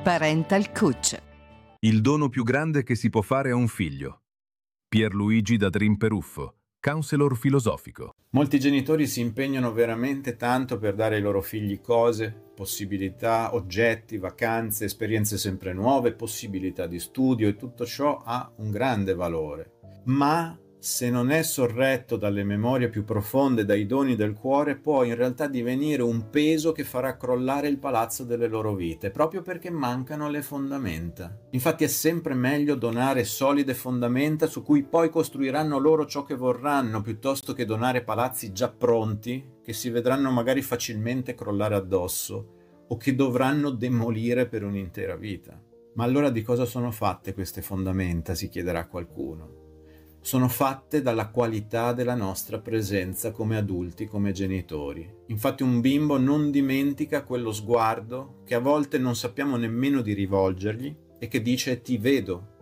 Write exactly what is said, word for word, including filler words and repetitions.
Parental Coach. Il dono più grande che si può fare a un figlio. Pierluigi da Dream Peruffo, counselor filosofico. Molti genitori si impegnano veramente tanto per dare ai loro figli cose, possibilità, oggetti, vacanze, esperienze sempre nuove, possibilità di studio, e tutto ciò ha un grande valore. Ma se non è sorretto dalle memorie più profonde, dai doni del cuore, può in realtà divenire un peso che farà crollare il palazzo delle loro vite, proprio perché mancano le fondamenta. Infatti è sempre meglio donare solide fondamenta su cui poi costruiranno loro ciò che vorranno, piuttosto che donare palazzi già pronti, che si vedranno magari facilmente crollare addosso, o che dovranno demolire per un'intera vita. Ma allora di cosa sono fatte queste fondamenta, si chiederà qualcuno. Sono fatte dalla qualità della nostra presenza come adulti, come genitori. Infatti un bimbo non dimentica quello sguardo che a volte non sappiamo nemmeno di rivolgergli e che dice ti vedo,